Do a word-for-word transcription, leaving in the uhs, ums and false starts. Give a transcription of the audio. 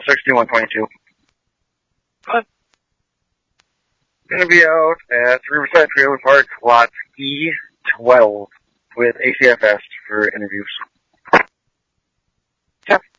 sixty-one twenty-two. But gonna be out at Riverside Trailer Park, lot E twelve, with A C F S for interviews. Yeah.